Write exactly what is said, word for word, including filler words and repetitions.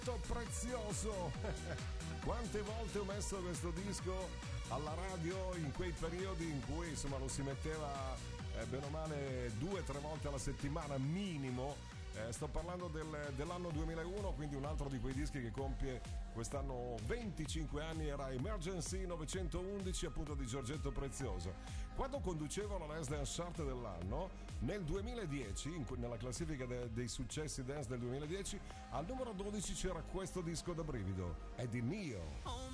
Prezioso. Quante volte ho messo questo disco alla radio in quei periodi in cui insomma lo si metteva eh, bene o male due o tre volte alla settimana minimo. Eh, sto parlando del, dell'anno duemilauno, quindi un altro di quei dischi che compie quest'anno venticinque anni era Emergency novecentoundici, appunto, di Giorgetto Prezioso. Quando conducevo la Dance Dance Chart dell'anno, nel duemiladieci, in, nella classifica de, dei successi dance del duemiladieci, al numero dodici c'era questo disco da brivido, è di Nio.